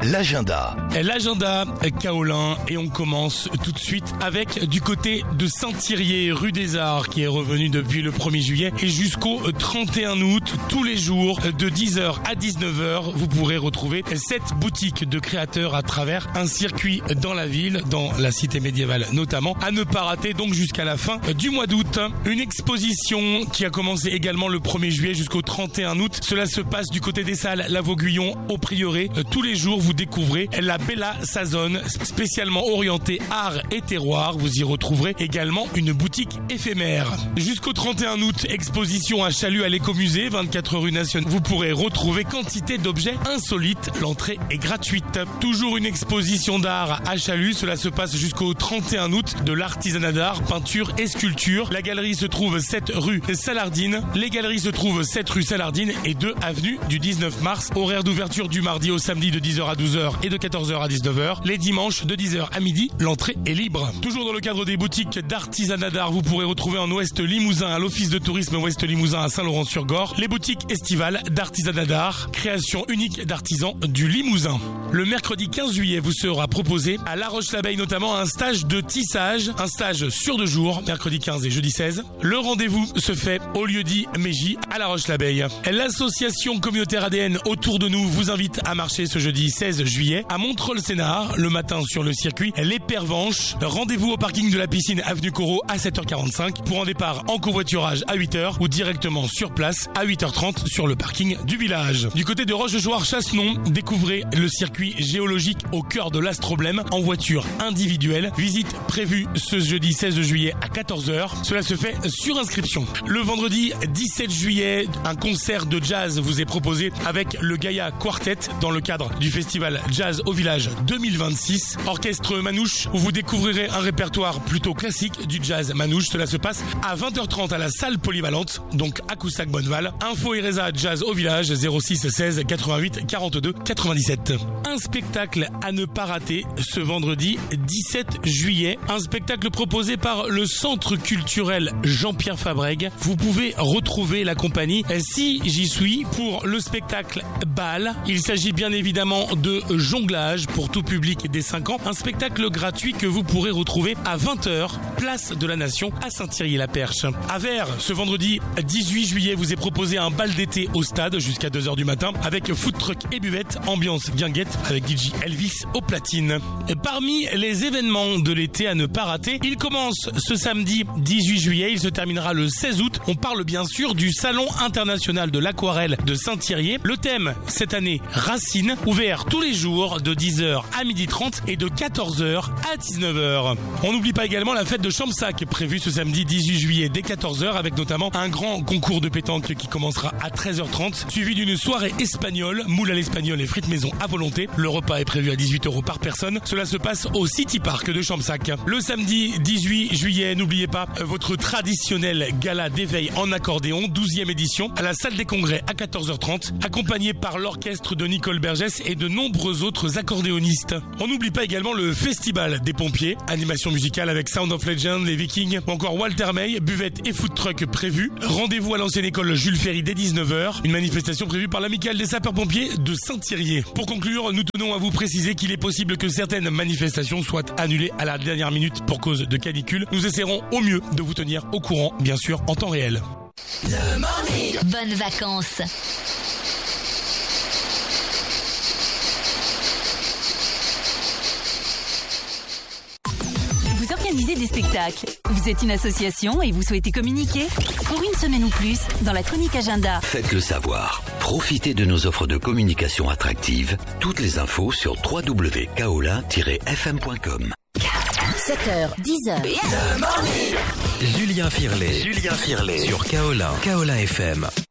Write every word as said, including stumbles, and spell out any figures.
l'agenda. L'agenda Kaolin, et on commence tout de suite avec du côté de Saint-Thirier, rue des Arts, qui est revenu depuis le premier juillet et jusqu'au trente et un août, tous les jours de dix heures à dix-neuf heures, vous pourrez retrouver cette boutique de créateurs à travers un circuit dans la ville, dans la cité médiévale notamment, à ne pas rater donc jusqu'à la fin du mois d'août. Une exposition qui a commencé également le premier juillet jusqu'au trente et un août. Cela se passe du côté des salles La Vauguyon au Prieuré. Tous les jours, vous découvrez la Bella Sazone, spécialement orientée art et terroir. Vous y retrouverez également une boutique éphémère. Jusqu'au trente et un août, exposition à Chalut à l'écomusée, vingt-quatre rue Nationale. Vous pourrez retrouver quantité d'objets insolites. L'entrée est gratuite. Toujours une exposition d'art à Chalut. Cela se passe jusqu'au trente et un août, de l'artisanat d'art, peinture et sculpture. La galerie se trouve sept rue Salardine. Les galeries se trouvent sept rue Salardine et deux avenue du dix-neuf mars. Horaire d'ouverture du mardi au samedi de dix heures à douze heures et de quatorze heures à dix-neuf heures. Les dimanches de dix heures à midi, l'entrée est libre. Toujours dans le cadre des boutiques d'artisanat d'art, vous pourrez retrouver en Ouest Limousin, à l'office de tourisme Ouest Limousin à Saint-Laurent-sur-Gorre, les boutiques estivales d'artisanat d'art, création unique d'artisans du Limousin. Le mercredi quinze juillet vous sera proposé à La Roche-l'Abeille notamment un stage de tissage, un stage sur deux jours, mercredi quinze et jeudi seize. Le rendez-vous se fait au lieu-dit Mégy à La Roche-l'Abeille. L'association communautaire A D N Autour de nous vous invite à marcher ce jeudi seize juillet à Montreuil-Sénard, le matin sur le circuit Les Pervenches. Rendez-vous au parking de la piscine avenue Corot à sept heures quarante-cinq pour un départ en covoiturage à huit heures ou directement sur place à huit heures trente sur le parking du village. Du côté de Rochechouart-Chassenon, découvrez le circuit géologique au cœur de l'Astroblème en voiture individuelle. Visite prévue ce jeudi seize juillet à quatorze heures. Cela se fait sur inscription. Le vendredi dix-sept juillet, un concert de jazz vous est proposé avec le Gaïa Quartet dans le cadre du festival Jazz au Village deux mille vingt-six. Orchestre Manouche, où vous découvrirez un répertoire plutôt classique du jazz Manouche. Cela se passe à vingt heures trente à la salle polyvalente, donc à Coussac-Bonneval. Info et résa Jazz au Village zéro six seize quatre-vingt-huit quarante-deux quatre-vingt-dix-sept. Un spectacle à ne pas rater ce vendredi dix-sept juillet. Un spectacle proposé par le Centre culturel Jean-Pierre Fabrègue. Vous pouvez retrouver la compagnie Si j'y suis pour le spectacle Bal. Il s'agit bien évidemment de jonglage pour tout public des cinq ans. Un spectacle gratuit que vous pourrez retrouver à vingt heures, place de la Nation à Saint-Thirier-la-Perche. À Vers, ce vendredi dix-huit juillet, vous est proposé un bal d'été au stade jusqu'à deux heures du matin avec food truck et buvette, ambiance guinguette avec D J Elvis au platine. Parmi les événements de l'été à ne pas rater, il commence ce samedi dix-huit juillet, il se terminera le seize août. On parle bien sûr du Salon international de l'aquarelle de Saint-Thirier. Le thème cette année, Racine, ouvert tous les jours de dix heures à midi trente et de quatorze heures à dix-neuf heures. On n'oublie pas également la fête de Champsac prévue ce samedi dix-huit juillet dès quatorze heures avec notamment un grand concours de pétanque qui commencera à treize heures trente, suivi d'une soirée espagnole, moule à l'espagnol et frites maison à volonté. Le repas est prévu à dix-huit euros par personne. Cela se passe au City Park de Champsac. Le samedi dix-huit juillet, n'oubliez pas votre traditionnel gala d'éveil en accordéon, douzième édition, à la salle des congrès à quatorze heures trente, accompagné par l'orchestre de Nicole Bergès et de nombreux autres accordéonistes. On n'oublie pas également le festival des pompiers, animation musicale avec Sound of Legend, les Vikings ou encore Walter May, buvette et food truck prévus. Rendez-vous à l'ancienne école Jules Ferry dès dix-neuf heures, une manifestation prévue par l'amicale des sapeurs-pompiers de Saint-Thirier. Pour conclure, nous tenons à vous préciser qu'il est possible que certaines manifestations soient annulées à la dernière minute pour cause de canicule. Nous essaierons au mieux de vous tenir au courant, bien sûr, en temps réel. Le morning. Bonnes vacances. Vous organisez des spectacles. Vous êtes une association et vous souhaitez communiquer. Pour une semaine ou plus, dans la chronique agenda. Faites-le savoir. Profitez de nos offres de communication attractives. Toutes les infos sur w w w point kaolin tiret f m point com. sept heures, dix heures. Le morning. Julien Firlet. Julien Firlet. Sur Kaolin. Kaolin F M.